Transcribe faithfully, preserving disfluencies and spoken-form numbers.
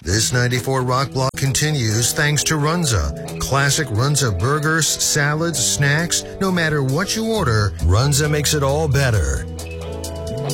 This ninety-four Rock Block continues thanks to Runza. Classic Runza burgers, salads, snacks, no matter what you order, Runza makes it all better.